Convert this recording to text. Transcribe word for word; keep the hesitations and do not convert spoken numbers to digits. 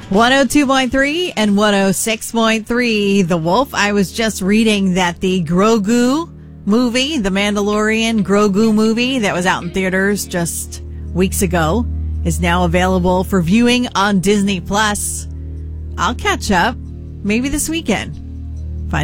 one oh two point three and one oh six point three The Wolf. I was just reading that the Grogu movie, the Mandalorian Grogu movie that was out in theaters just weeks ago, is now available for viewing on Disney Plus. I'll catch up maybe this weekend.